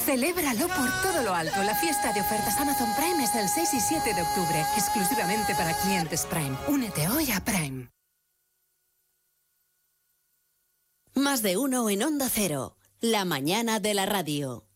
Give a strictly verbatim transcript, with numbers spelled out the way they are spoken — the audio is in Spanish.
Celébralo por todo lo alto. La fiesta de ofertas Amazon Prime es el seis y siete de octubre, exclusivamente para clientes Prime. Únete hoy a Prime. Más de uno en Onda Cero, la mañana de la radio.